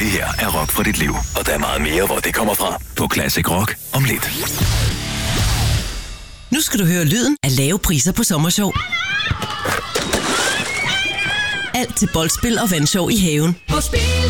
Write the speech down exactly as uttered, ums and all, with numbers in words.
Det her er rock for dit liv, og der er meget mere, hvor det kommer fra. På Classic Rock om lidt. Nu skal du høre lyden af lave priser på Sommershow. Alt til boldspil og vandshow i haven.